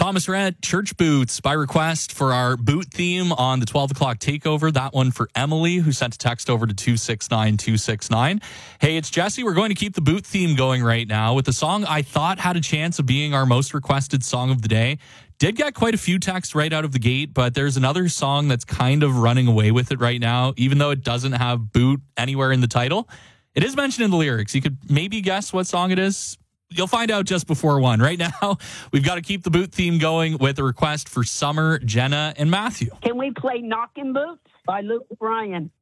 Thomas Rhett, Church Boots, by request for our boot theme on the 12 o'clock takeover. That one for Emily, who sent a text over to 269-269. Hey, it's Jesse. We're going to keep the boot theme going right now with a song I thought had a chance of being our most requested song of the day. Did get quite a few texts right out of the gate, but there's another song that's kind of running away with it right now, even though it doesn't have boot anywhere in the title. It is mentioned in the lyrics. You could maybe guess what song it is. You'll find out just before 1. Right now, we've got to keep the boot theme going with a request for Summer, Jenna, and Matthew. Can we play Knockin' Boots by Luke Bryan?